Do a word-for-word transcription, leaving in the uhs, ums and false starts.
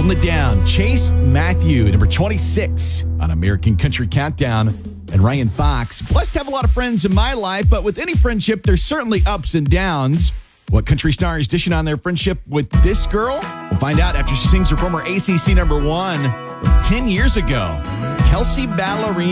Holding it down, Chase Matthew, number twenty-six on American Country Countdown. And Ryan Fox, blessed to have a lot of friends in my life, but with any friendship, there's certainly ups and downs. What country star is dishing on their friendship with this girl? We'll find out after she sings her former A C C number one from ten years ago. Kelsey Ballerini.